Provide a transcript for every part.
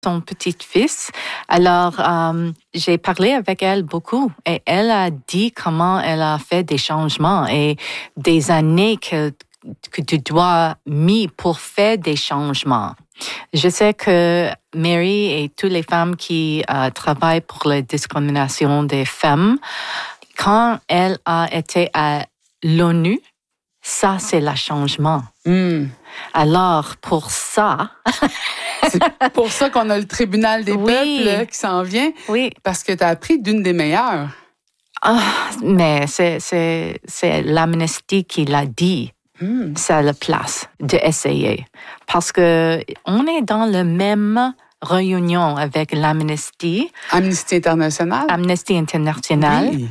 son petit-fils. Alors, j'ai parlé avec elle beaucoup et elle a dit comment elle a fait des changements et des années que tu dois mis pour faire des changements. Je sais que Mary et toutes les femmes qui travaillent pour la discrimination des femmes, quand elle a été à l'ONU, ça, c'est le changement. Alors, pour ça... C'est pour ça qu'on a le tribunal des peuples qui s'en vient. Oui. Parce que tu as appris d'une des meilleures. Mais c'est l'Amnesty qui l'a dit. C'est la place d'essayer. Parce que on est dans la même réunion avec l'Amnesty. Amnesty International. Amnesty International. Oui.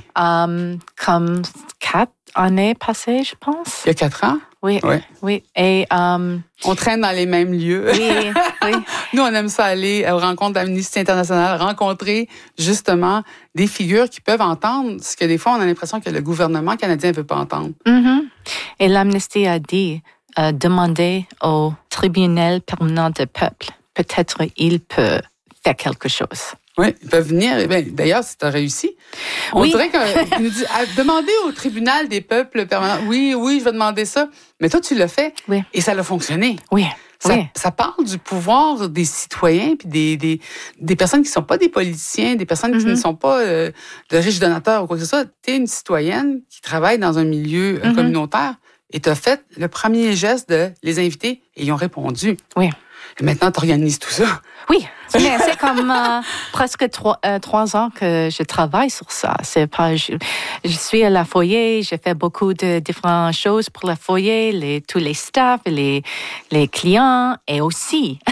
Comme 4 années passées, je pense. Il y a 4 ans? Oui. Et, on traîne dans les mêmes lieux. Oui. Nous, on aime ça aller aux rencontres d'Amnesty International, rencontrer justement des figures qui peuvent entendre ce que des fois, on a l'impression que le gouvernement canadien ne veut pas entendre. Et l'Amnesty a dit, demander au tribunal permanent du peuple, peut-être il peut faire quelque chose. Oui, ils peuvent venir. D'ailleurs, si tu as réussi, on dirait qu'il nous dit demander au tribunal des peuples permanents. Oui, je vais demander ça. Mais toi, tu l'as fait et ça a fonctionné. Oui. Ça parle du pouvoir des citoyens puis des personnes qui ne sont pas des politiciens, des personnes qui ne sont pas de riches donateurs ou quoi que ce soit. Tu es une citoyenne qui travaille dans un milieu communautaire et tu as fait le premier geste de les inviter et ils ont répondu. Oui. Et maintenant, tu organises tout ça. Oui, mais c'est comme presque 3 ans que je travaille sur ça. C'est pas, je suis à la foyer, j'ai fait beaucoup de différentes choses pour la foyer, tous les staffs, les clients, et aussi,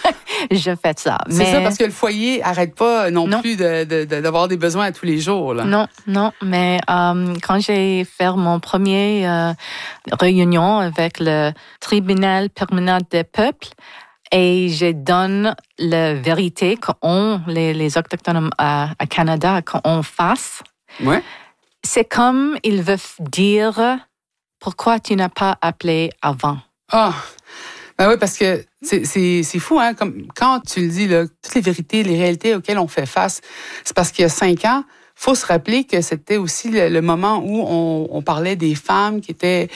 je fais ça. C'est ça, parce que le foyer n'arrête pas non plus d'avoir des besoins à tous les jours. Là. Non, mais quand j'ai fait mon premier réunion avec le tribunal permanent des peuples, et je donne la vérité qu'on, les Autochtones à Canada, qu'on fasse. Ouais. C'est comme ils veulent dire pourquoi tu n'as pas appelé avant. Ben oui, parce que c'est fou, hein, comme quand tu le dis, là, toutes les vérités, les réalités auxquelles on fait face, c'est parce qu'il y a 5 ans, faut se rappeler que c'était aussi le moment où on parlait des femmes qui étaient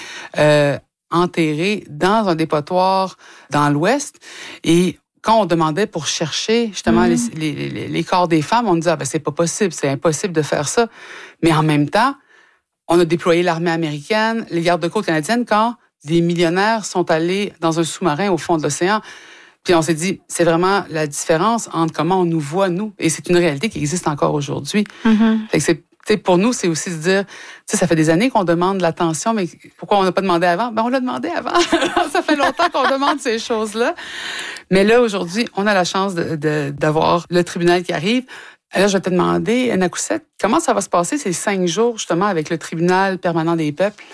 enterrées dans un dépotoir dans l'Ouest. Et quand on demandait pour chercher justement les corps des femmes, on disait c'est pas possible, c'est impossible de faire ça. Mais en même temps, on a déployé l'armée américaine, les gardes-côtes canadiennes, quand des millionnaires sont allés dans un sous-marin au fond de l'océan. Puis on s'est dit, c'est vraiment la différence entre comment on nous voit, nous. Et c'est une réalité qui existe encore aujourd'hui. Fait que pour nous, c'est aussi se dire, ça fait des années qu'on demande l'attention, mais pourquoi on n'a pas demandé avant? On l'a demandé avant. Ça fait longtemps qu'on demande ces choses-là. Mais là, aujourd'hui, on a la chance d'avoir le tribunal qui arrive. Alors, je vais te demander, Anna Coussette, comment ça va se passer ces 5 jours, justement, avec le tribunal permanent des peuples?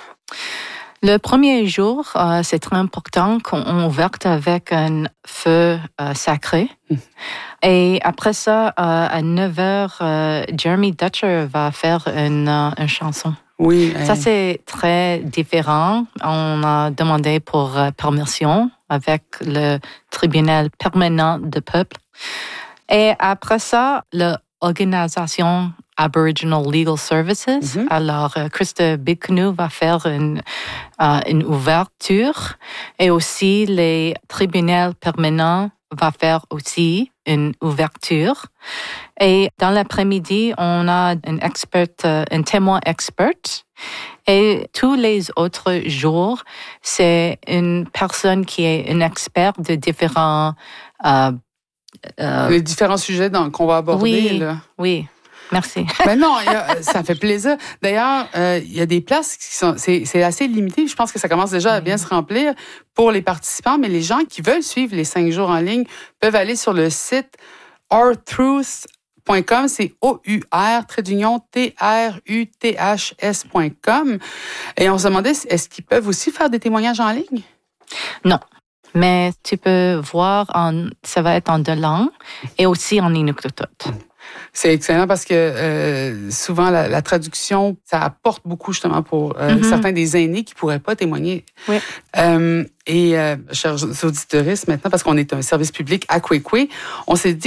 Le premier jour, c'est très important qu'on ouvre avec un feu sacré. Et après ça, à 9h, Jeremy Dutcher va faire une chanson. Oui. Ça, c'est très différent. On a demandé pour permission avec le tribunal permanent du peuple. Et après ça, l'organisation Aboriginal Legal Services. Alors, Krista Big Canoe va faire une ouverture et aussi les tribunaux permanents va faire aussi une ouverture. Et dans l'après-midi, on a un témoin expert. Et tous les autres jours, c'est une personne qui est un expert de différents... les différents sujets qu'on va aborder. Oui. Merci. Mais non, ça fait plaisir. D'ailleurs, il y a des places qui sont, c'est assez limité. Je pense que ça commence déjà à bien se remplir pour les participants, mais les gens qui veulent suivre les 5 jours en ligne peuvent aller sur le site ourtruth.com, c'est OUR-TRUTHS.com. Et on se demandait, est-ce qu'ils peuvent aussi faire des témoignages en ligne? Non. Mais tu peux voir, ça va être en 2 langues et aussi en inuktitut. C'est excellent parce que souvent, la traduction, ça apporte beaucoup justement pour certains des aînés qui ne pourraient pas témoigner. Oui. Chers auditeuristes, maintenant, parce qu'on est un service public à Kwekwe, on s'est dit